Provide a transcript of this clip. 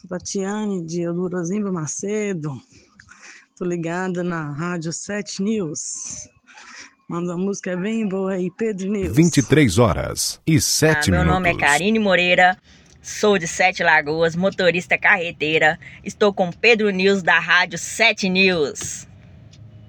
Tatiane de Eudorozimba Macedo. Tô ligada na Rádio 7 News. Manda uma música bem boa aí, Pedro News. 23h07. Meu nome é Karine Moreira, sou de Sete Lagoas, motorista carreteira. Estou com Pedro News da Rádio 7 News.